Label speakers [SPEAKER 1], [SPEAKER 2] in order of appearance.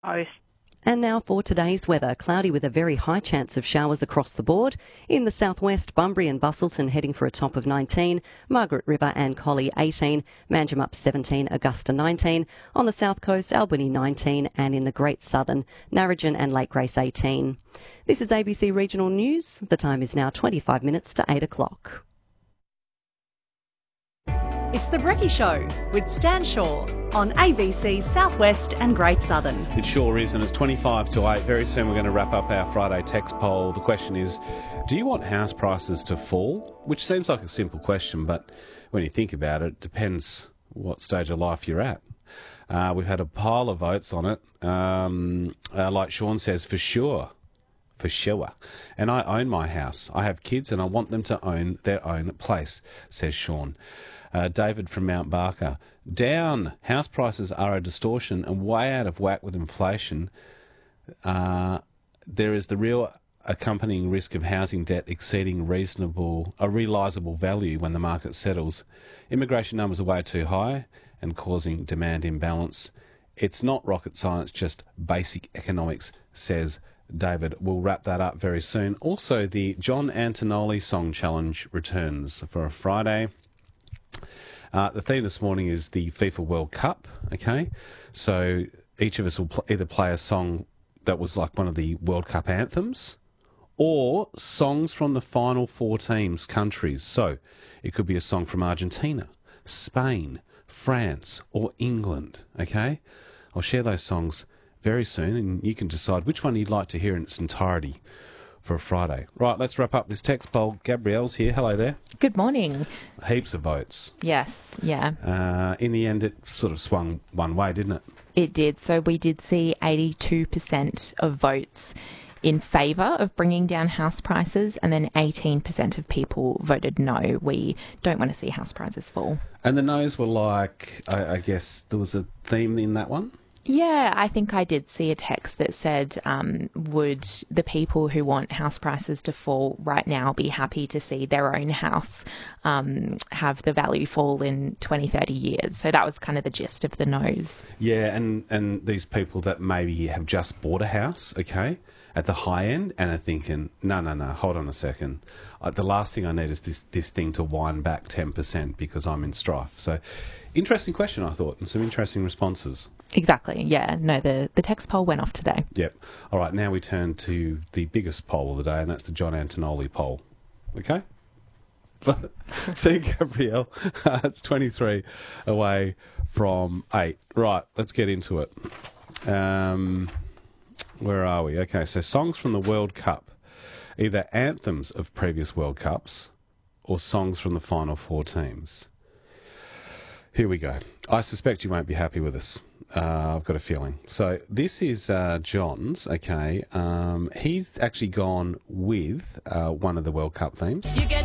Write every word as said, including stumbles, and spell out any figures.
[SPEAKER 1] Oh,
[SPEAKER 2] And now for today's weather. Cloudy with a very high chance of showers across the board. In the southwest, Bunbury and Busselton heading for a top of nineteen. Margaret River and Collie eighteen. Manjimup seventeen. Augusta nineteen. On the south coast, Albany nineteen. And in the Great Southern, Narrogin and Lake Grace eighteen. This is A B C Regional News. The time is now twenty-five minutes to eight o'clock.
[SPEAKER 3] It's The Brekkie Show with Stan Shaw on A B C Southwest and Great Southern.
[SPEAKER 4] It sure is, and it's twenty-five to eight. Very soon we're going to wrap up our Friday text poll. The question is, do you want house prices to fall? Which seems like a simple question, but when you think about it, it depends what stage of life you're at. Uh, we've had a pile of votes on it. Um, uh, like Sean says, for sure. For sure. And I own my house. I have kids and I want them to own their own place, says Sean. Uh, David from Mount Barker. Down. House prices are a distortion and way out of whack with inflation. Uh, there is the real accompanying risk of housing debt exceeding reasonable, a realisable value when the market settles. Immigration numbers are way too high and causing demand imbalance. It's not rocket science, just basic economics, says David. We'll wrap that up very soon. Also, the John Antonelli Song Challenge returns for a Friday. Uh, the theme this morning is the FIFA World Cup, okay? So each of us will pl- either play a song that was like one of the World Cup anthems or songs from the final four teams' countries. So it could be a song from Argentina, Spain, France or England, okay? I'll share those songs very soon and you can decide which one you'd like to hear in its entirety for a Friday. Right, let's wrap up this text poll. Gabrielle's here. Hello there.
[SPEAKER 5] Good morning.
[SPEAKER 4] Heaps of votes.
[SPEAKER 5] Yes, yeah.
[SPEAKER 4] Uh, in the end, it sort of swung one way, didn't it?
[SPEAKER 5] It did. So we did see eighty-two percent of votes in favour of bringing down house prices, and then eighteen percent of people voted no. We don't want to see house prices fall.
[SPEAKER 4] And the no's were like, I, I guess there was a theme in that one?
[SPEAKER 5] Yeah, I think I did see a text that said, um, would the people who want house prices to fall right now be happy to see their own house um, have the value fall in twenty, thirty years? So that was kind of the gist of the no's.
[SPEAKER 4] Yeah, and, and these people that maybe have just bought a house, okay, at the high end and are thinking, no, no, no, hold on a second. Uh, the last thing I need is this, this thing to wind back ten percent because I'm in strife. So interesting question, I thought, and some interesting responses.
[SPEAKER 5] Exactly, yeah. No, the, the text poll went off today.
[SPEAKER 4] Yep. All right, now we turn to the biggest poll of the day, and that's the John Antonelli poll. Okay? See, Gabrielle, uh, it's twenty-three away from eight. Right, let's get into it. Um, where are we? Okay, so songs from the World Cup. Either anthems of previous World Cups or songs from the final four teams. Here we go. I suspect you won't be happy with this. Uh, I've got a feeling. So this is uh, John's, okay. Um, he's actually gone with uh, one of the World Cup themes.